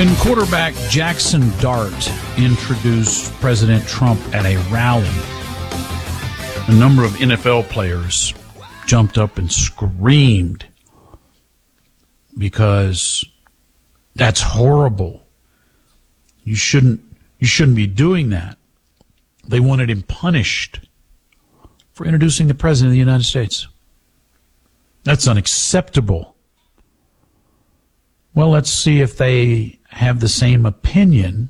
When quarterback Jackson Dart introduced President Trump at a rally, a number of NFL players jumped up and screamed because that's horrible. You shouldn't be doing that. They wanted him punished for introducing the President of the United States. That's unacceptable. Well, let's see if they have the same opinion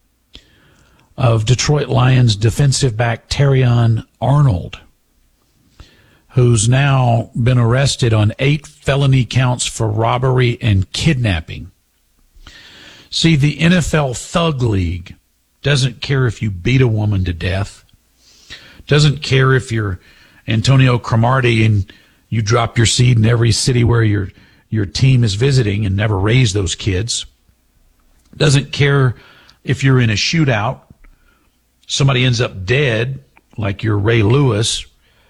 of Detroit Lions defensive back Terrion Arnold, who's now been arrested on 8 felony counts for robbery and kidnapping. See, the NFL Thug League doesn't care if you beat a woman to death, doesn't care if you're Antonio Cromartie and you drop your seed in every city where your team is visiting and never raise those kids, doesn't care if you're in a shootout, somebody ends up dead like you're Ray Lewis.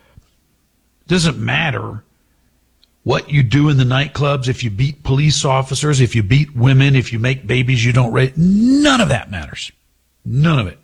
Doesn't matter what you do in the nightclubs, if you beat police officers, if you beat women, if you make babies you don't raise. None of that matters. None of it.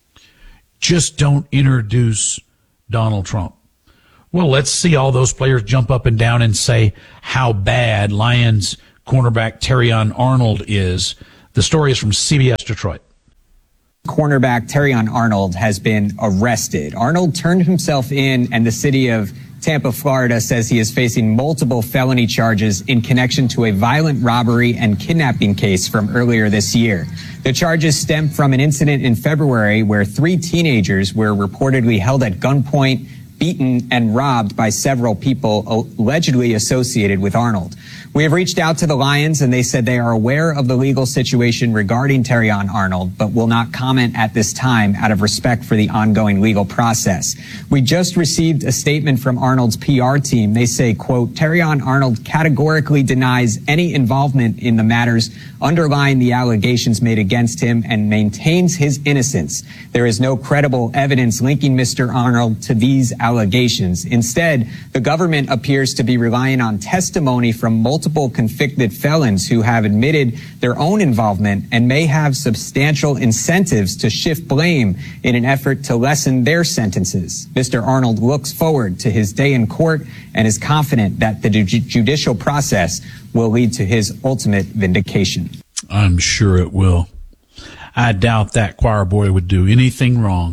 Just don't introduce Donald Trump. Well, let's see all those players jump up and down and say how bad Lions cornerback Terrion Arnold is. The story is from CBS Detroit. Cornerback Terrion Arnold has been arrested. Arnold turned himself in, and the city of Tampa, Florida says he is facing multiple felony charges in connection to a violent robbery and kidnapping case from earlier this year. The charges stem from an incident in February where 3 teenagers were reportedly held at gunpoint, beaten, and robbed by several people allegedly associated with Arnold. We have reached out to the Lions, and they said they are aware of the legal situation regarding Terrion Arnold, but will not comment at this time out of respect for the ongoing legal process. We just received a statement from Arnold's PR team. They say, quote, Terrion Arnold categorically denies any involvement in the matters underlying the allegations made against him and maintains his innocence. There is no credible evidence linking Mr. Arnold to these allegations. Instead, the government appears to be relying on testimony from multiple convicted felons who have admitted their own involvement and may have substantial incentives to shift blame in an effort to lessen their sentences. Mr. Arnold looks forward to his day in court and is confident that the judicial process will lead to his ultimate vindication. I'm sure it will. I doubt that choir boy would do anything wrong.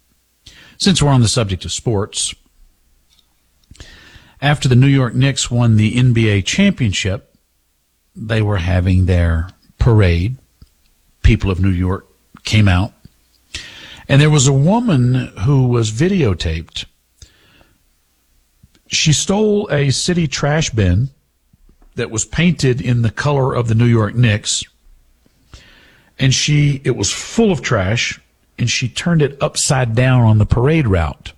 Since we're on the subject of sports, after the New York Knicks won the NBA championship, they were having their parade. People of New York came out. And there was a woman who was videotaped. She stole a city trash bin that was painted in the color of the New York Knicks. And it was full of trash, and she turned it upside down on the parade route.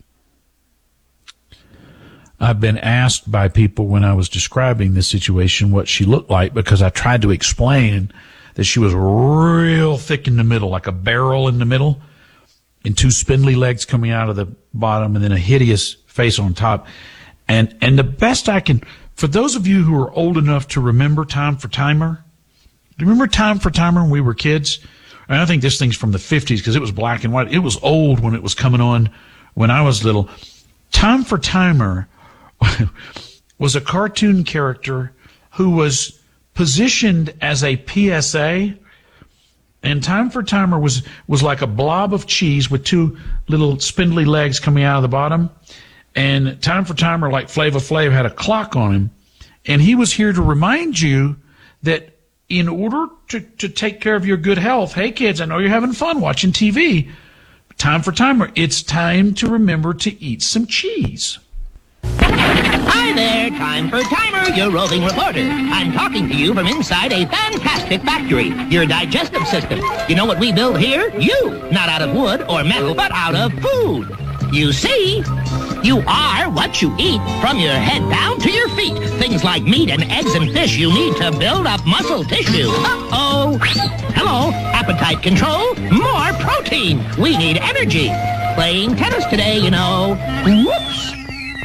I've been asked by people when I was describing this situation what she looked like, because I tried to explain that she was real thick in the middle, like a barrel in the middle, and 2 spindly legs coming out of the bottom, and then a hideous face on top. And the best I can, for those of you who are old enough to remember Time for Timer, do you remember Time for Timer when we were kids? And I think this thing's from the 50s because it was black and white. It was old when it was coming on when I was little. Time for Timer was a cartoon character who was positioned as a PSA, and Time for Timer was like a blob of cheese with 2 little spindly legs coming out of the bottom. And Time for Timer, like Flava Flav, had a clock on him, and he was here to remind you that in order to take care of your good health, hey kids, I know you're having fun watching TV, Time for Timer, it's time to remember to eat some cheese. Hi there, Time for Timer, your roving reporter. I'm talking to you from inside a fantastic factory, your digestive system. You know what we build here? You! Not out of wood or metal, but out of food. You see, you are what you eat, from your head down to your feet. Things like meat and eggs and fish you need to build up muscle tissue. Uh-oh. Hello, appetite control, more protein. We need energy. Playing tennis today, you know. Whoops.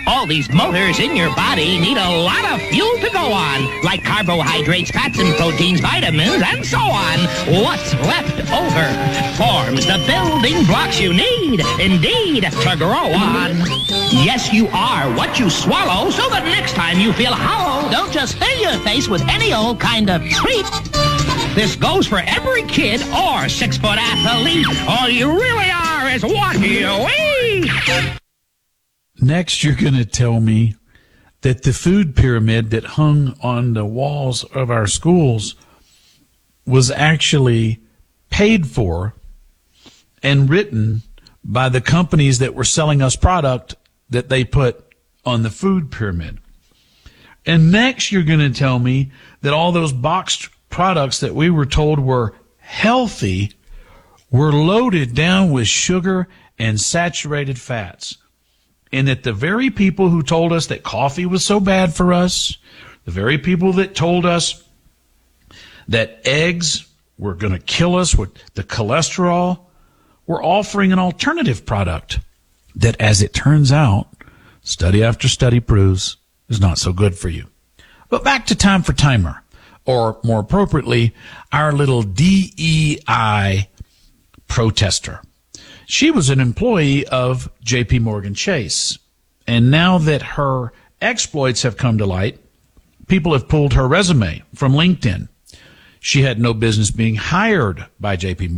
All these motors in your body need a lot of fuel to go on, like carbohydrates, fats, and proteins, vitamins, and so on. What's left over forms the building blocks you need, indeed, to grow on. Yes, you are what you swallow, so that next time you feel hollow, don't just fill your face with any old kind of treat. This goes for every kid or 6-foot athlete. All you really are is what you eat. Next, you're going to tell me that the food pyramid that hung on the walls of our schools was actually paid for and written by the companies that were selling us product that they put on the food pyramid. And next, you're going to tell me that all those boxed products that we were told were healthy were loaded down with sugar and saturated fats. And that the very people who told us that coffee was so bad for us, the very people that told us that eggs were going to kill us with the cholesterol, were offering an alternative product that, as it turns out, study after study proves is not so good for you. But back to Time for Timer, or more appropriately, our little DEI protester. She was an employee of J.P. Morgan Chase, and now that her exploits have come to light, people have pulled her resume from LinkedIn. She had no business being hired by J.P.